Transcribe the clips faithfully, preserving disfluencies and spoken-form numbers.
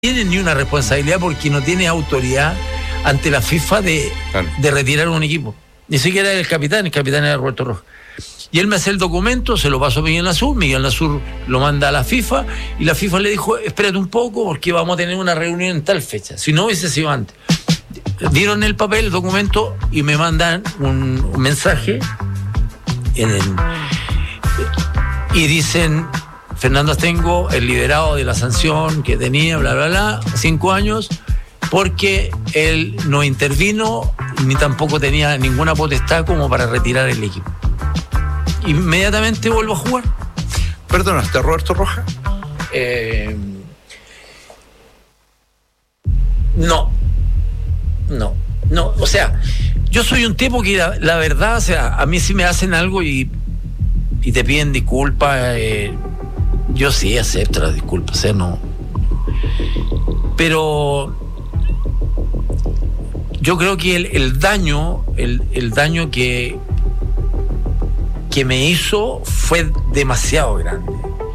tiene ni una responsabilidad porque no tiene autoridad ante la FIFA de, claro. de retirar un equipo. Ni siquiera era el capitán, el capitán era Roberto Rojas. Y él me hace el documento, se lo pasó a Miguel Nasur, Miguel Nasur lo manda a la FIFA y la FIFA le dijo, espérate un poco porque vamos a tener una reunión en tal fecha. Si no hubiese sido antes. Dieron el papel, el documento y me mandan un, un mensaje en el, y dicen... Fernando Astengo, el liberado de la sanción que tenía, bla, bla, bla, cinco años, porque él no intervino ni tampoco tenía ninguna potestad como para retirar el equipo. Inmediatamente vuelvo a jugar. ¿Perdonaste, Roberto Rojas? Eh, no, no, no, o sea, yo soy un tipo que la, la verdad, o sea, a mí si me hacen algo y, y te piden disculpas, eh, yo sí acepto las disculpas, ¿eh? No. Pero yo creo que el, el daño, el, el daño que, que me hizo fue demasiado grande.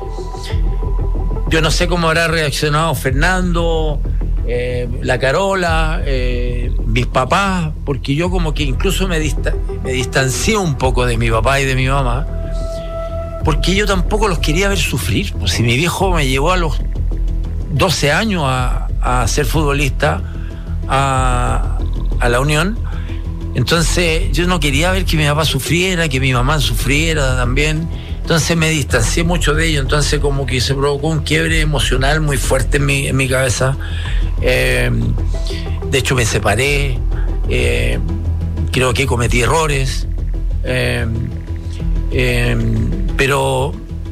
Yo no sé cómo habrá reaccionado Fernando, eh, la Carola, eh, mis papás, porque yo como que incluso me, dista- me distancié un poco de mi papá y de mi mamá. Porque yo tampoco los quería ver sufrir. Pues si mi viejo me llevó a los doce años a, a ser futbolista a, a la Unión, entonces yo no quería ver que mi papá sufriera, que mi mamá sufriera también. Entonces me distancié mucho de ello. Entonces como que se provocó un quiebre emocional muy fuerte en mi, en mi cabeza. Eh, de hecho me separé. Eh, creo que cometí errores. Eh, eh, Pero,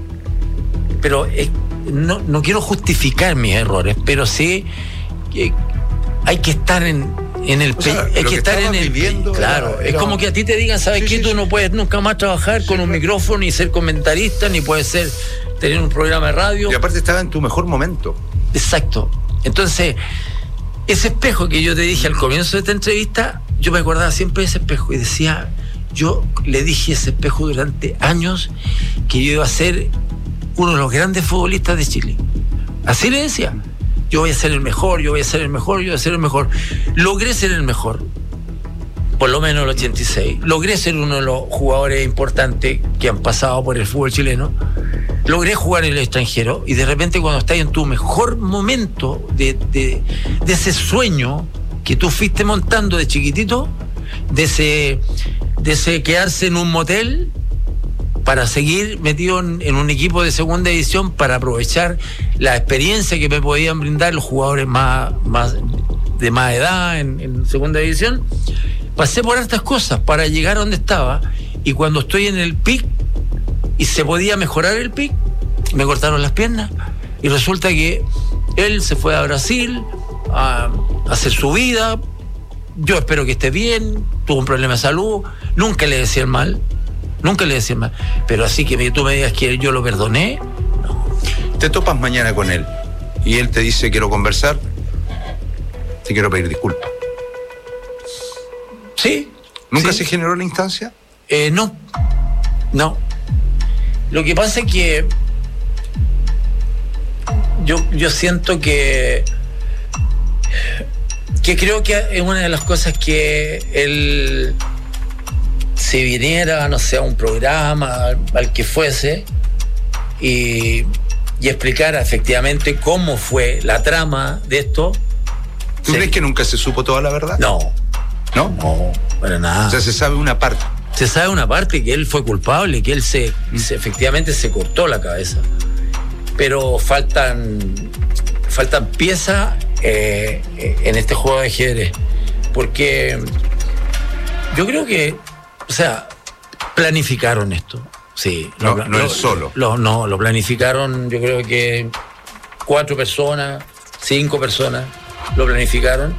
pero eh, no, no quiero justificar mis errores, pero sí que hay que estar en, en el... O sea, hay que, que estar en el... Claro, era, es era... como que a ti te digan, ¿sabes sí, qué? Sí, Tú sí. no puedes nunca más trabajar sí, con un claro. micrófono, ni ser comentarista, ni puedes ser tener un programa de radio. Y aparte estaba en tu mejor momento. Exacto. Entonces, ese espejo que yo te dije al comienzo de esta entrevista, yo me acordaba siempre de ese espejo y decía... Yo le dije a ese espejo durante años que yo iba a ser uno de los grandes futbolistas de Chile. Así le decía. Yo voy a ser el mejor, yo voy a ser el mejor, yo voy a ser el mejor. Logré ser el mejor, por lo menos el ochenta y seis. Logré ser uno de los jugadores importantes que han pasado por el fútbol chileno. Logré jugar en el extranjero y de repente cuando estás en tu mejor momento de, de, de ese sueño que tú fuiste montando de chiquitito, de ese... de ese quedarse en un motel para seguir metido en, en un equipo de segunda división para aprovechar la experiencia que me podían brindar los jugadores más, más de más edad en, en segunda división. Pasé por estas cosas para llegar a donde estaba y cuando estoy en el pic y se podía mejorar el pic, me cortaron las piernas y resulta que él se fue a Brasil a, a hacer su vida. Yo espero que esté bien, tuvo un problema de salud, nunca le decía el mal, nunca le decía el mal, pero así que tú me digas que yo lo perdoné, no. Te topas mañana con él y él te dice quiero conversar, te quiero pedir disculpas. Sí. ¿Nunca sí. se generó la instancia? Eh, no, no. Lo que pasa es que yo, yo siento que que creo que es una de las cosas que él, si viniera, no sé, a un programa, al, al que fuese, y, y explicara efectivamente cómo fue la trama de esto. ¿Tú se... crees que nunca se supo toda la verdad? No. ¿No? No, para nada. O sea, se sabe una parte. Se sabe una parte, que él fue culpable, que él se, mm. se efectivamente se cortó la cabeza. Pero faltan, faltan piezas Eh, en este juego de ajedrez, porque yo creo que, o sea, planificaron esto, sí, no, lo, no lo, es solo, lo, no, lo planificaron, yo creo que cuatro personas, cinco personas lo planificaron,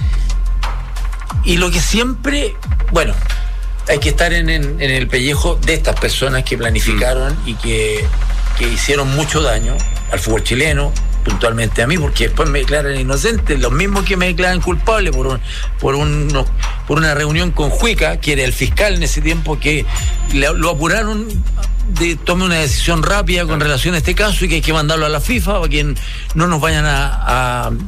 y lo que siempre, bueno, hay que estar en, en, en el pellejo de estas personas que planificaron mm. y que, que hicieron mucho daño al fútbol chileno, puntualmente a mí, porque después me declaran inocente, los mismos que me declaran culpable por un, por unos, por una reunión con Juica, que era el fiscal en ese tiempo, que le, lo apuraron de tome una decisión rápida con relación a este caso y que hay que mandarlo a la FIFA para que no nos vayan a, a